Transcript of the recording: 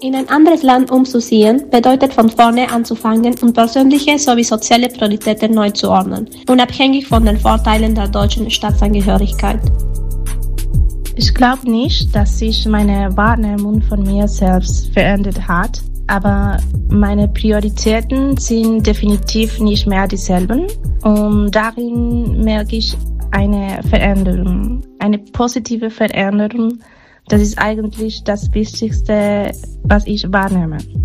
In ein anderes Land umzuziehen, bedeutet von vorne anzufangen und persönliche sowie soziale Prioritäten neu zu ordnen, unabhängig von den Vorteilen der deutschen Staatsangehörigkeit. Ich glaube nicht, dass sich meine Wahrnehmung von mir selbst verändert hat, aber meine Prioritäten sind definitiv nicht mehr dieselben und darin merke ich eine Veränderung, eine positive Veränderung. Das ist eigentlich das Wichtigste, was ich wahrnehme.